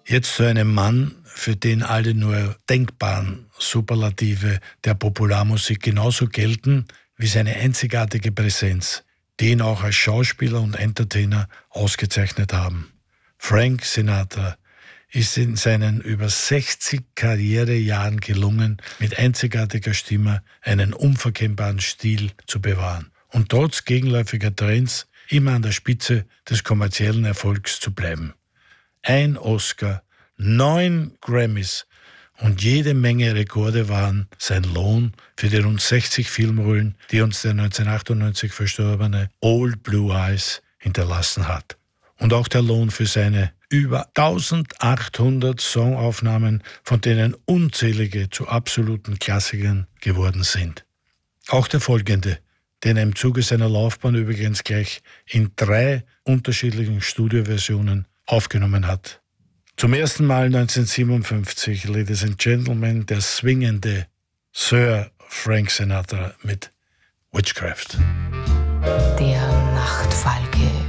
Jetzt zu einem Mann, für den alle nur denkbaren Superlative der Popularmusik genauso gelten wie seine einzigartige Präsenz, die ihn auch als Schauspieler und Entertainer ausgezeichnet haben. Frank Sinatra ist in seinen über 60 Karrierejahren gelungen, mit einzigartiger Stimme einen unverkennbaren Stil zu bewahren und trotz gegenläufiger Trends immer an der Spitze des kommerziellen Erfolgs zu bleiben. 1 Oscar, 9 Grammys und jede Menge Rekorde waren sein Lohn für die rund 60 Filmrollen, die uns der 1998 verstorbene Old Blue Eyes hinterlassen hat. Und auch der Lohn für seine über 1800 Songaufnahmen, von denen unzählige zu absoluten Klassikern geworden sind. Auch der folgende, den er im Zuge seiner Laufbahn übrigens gleich in 3 unterschiedlichen Studioversionen aufgenommen hat. Zum ersten Mal 1957, Ladies and Gentlemen, der swingende Sir Frank Sinatra mit Witchcraft. Der Nachtfalke.